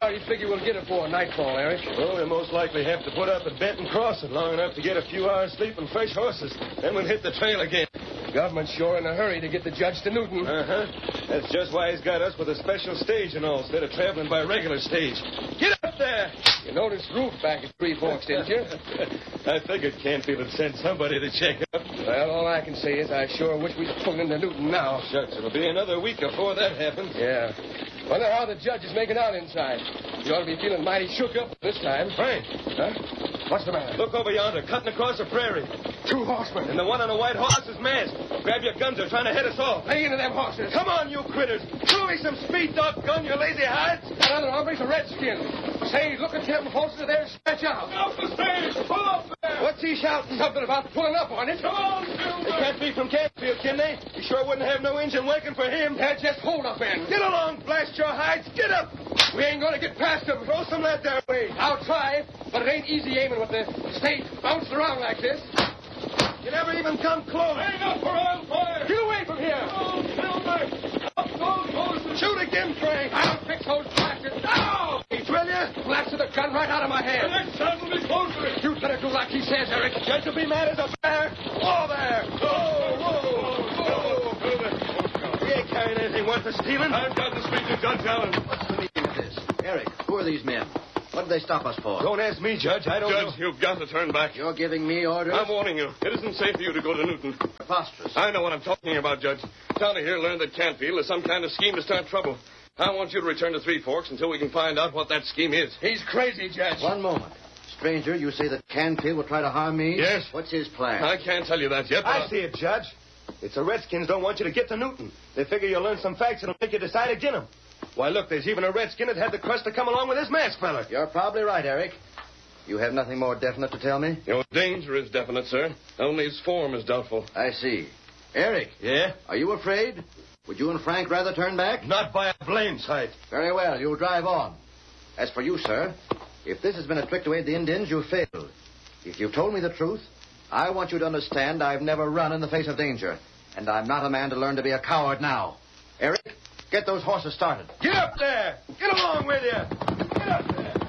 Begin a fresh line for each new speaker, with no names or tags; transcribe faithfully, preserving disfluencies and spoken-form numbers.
far do you figure we'll get it for nightfall, Eric?
Well, we'll most likely have to put up at Benton Crossing long enough to get a few hours sleep and fresh horses. Then we'll hit the trail again.
Government's sure in a hurry to get the judge to Newton.
Uh-huh. That's just why he's got us with a special stage and all, instead of traveling by regular stage. Get up there!
You noticed Ruth back at Three Forks, didn't you?
I figured Canfield would send somebody to check up.
Well, all I can say is I sure wish we'd pulled into Newton now.
Shucks, it'll be another week before that happens.
Yeah. Wonder how the judge is making out inside. You ought to be feeling mighty shook up this time.
Frank.
Huh? What's the matter?
Look over yonder, cutting across the prairie.
Two horsemen.
And the one on the white horse is masked. Grab your guns, they're trying to head us off.
Lay into them horses.
Come on, you critters. Show me some speed, doggone you lazy hides.
That other hombre's a redskin. Say, look at them horses there stretch out.
Off the stage. Pull up there.
What's he shouting? Something about pulling up on it.
Come on, Silver.
They can't be from Canfield, can they? You sure wouldn't have no engine working for him.
They're just hold up in.
Get along, blast your hides. Get up.
We ain't going to get past them.
Throw some lead their way.
I'll try, but it ain't easy aiming with the stage bouncing around like this.
You never even come close.
Hang up or I'll fire.
Get away from here.
Come on, Silver. Up those horses.
Shoot again, Frank.
I'll fix those bastards. Now!
Will you?
Blasted the gun right out of my
The
hand.
next shot will be closer.
You'd better do like he says, Eric.
Judge will be mad as a bear. Whoa there. Whoa, whoa, whoa. We ain't carrying anything worth of stealing.
I've got to speak to Judge Allen.
What's the meaning of this? Eric, who are these men? What did they stop us for?
Don't ask me, Judge. I don't
Judge,
know.
you've got to turn back.
You're giving me orders?
I'm warning you. It isn't safe for you to go to Newton.
Preposterous.
I know what I'm talking about, Judge. Townie here learned that Canfield is some kind of scheme to start trouble. I want you to return to Three Forks until we can find out what that scheme is.
He's crazy, Judge.
One moment. Stranger, you say that Canfield will try to harm me?
Yes.
What's his plan?
I can't tell you that yet, but
I see it, Judge. It's the Redskins don't want you to get to Newton. They figure you'll learn some facts that'll make you decide against them. Why, look, there's even a Redskin that had the crust to come along with this masked fella.
You're probably right, Eric. You have nothing more definite to tell me?
Your danger is definite, sir. Only his form is doubtful.
I see. Eric,
Yeah?
are you afraid? Would you and Frank rather turn back?
Not by a blame sight.
Very well, you'll drive on. As for you, sir, if this has been a trick to aid the Indians, you've failed. If you've told me the truth, I want you to understand I've never run in the face of danger. And I'm not a man to learn to be a coward now. Eric, get those horses started.
Get up there! Get along with you! Get up there!